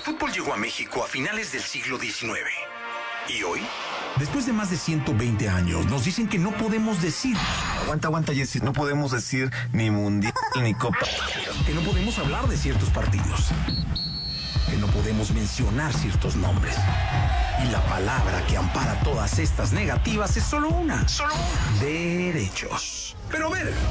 fútbol llegó a México a finales del siglo XIX. ¿Y hoy? Después de más de 120 años, nos dicen que no podemos decir... Aguanta, Jesse. No podemos decir ni mundial ni copa. Que no podemos hablar de ciertos partidos. Que no podemos mencionar ciertos nombres. Y la palabra que ampara todas estas negativas es solo una. Derechos. Pero a ver,